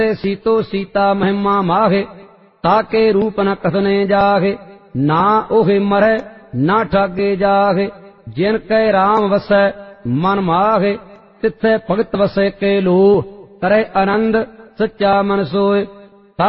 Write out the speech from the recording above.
सीतो सीता महिमा माहे, ताके रूप न कथने जाहे। ना ओहे मरै ना ठागे जाहे, जिन कै राम वसै मन माहे। तिथै भगत वसै के लो, करे आनंद सच्चा मन सोए।